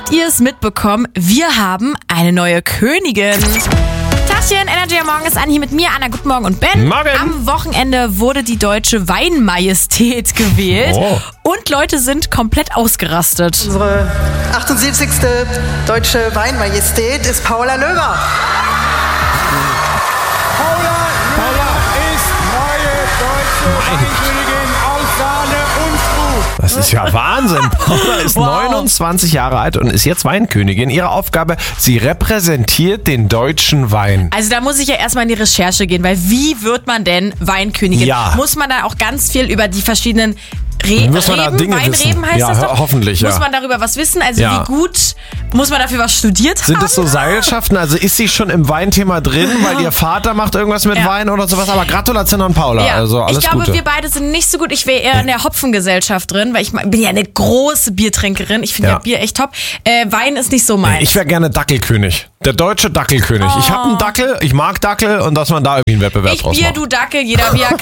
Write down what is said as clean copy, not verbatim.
Habt ihr es mitbekommen? Wir haben eine neue Königin. Tachchen, Energy am Morgen ist an, hier mit mir, Anna, guten Morgen und Ben. Morgen. Am Wochenende wurde die deutsche Weinmajestät gewählt und Leute sind komplett ausgerastet. Unsere 78. deutsche Weinmajestät ist Paula Löber. Paula ist neue deutsche Weinkönigin aus Saale und Spruch. Das ist ja Wahnsinn. Paula ist 29 Jahre alt und ist jetzt Weinkönigin. Ihre Aufgabe, sie repräsentiert den deutschen Wein. Also da muss ich ja erstmal in die Recherche gehen, weil wie wird man denn Weinkönigin? Ja. Muss man da auch ganz viel über die verschiedenen Muss man da Dinge Weinreben wissen? heißt Ja, das doch? hoffentlich, ja. Muss man darüber was wissen? Also Ja. wie gut muss man dafür was studiert haben? Sind es so Seilschaften? Also ist sie schon im Weinthema drin, weil ihr Vater macht irgendwas mit Wein oder sowas? Aber Gratulation an Paula. Ja, Also alles ich glaube, Gute. wir beide sind nicht so gut. Ich wäre eher in der Hopfengesellschaft drin, weil ich bin ja eine große Biertrinkerin. Ich finde ja Bier echt top. Wein ist nicht so meins. Ich wäre gerne Dackelkönig. Der deutsche Dackelkönig. Ich habe einen Dackel, ich mag Dackel und dass man da irgendwie einen Wettbewerb Ich draus Bier, macht. du Dackel, jeder wie er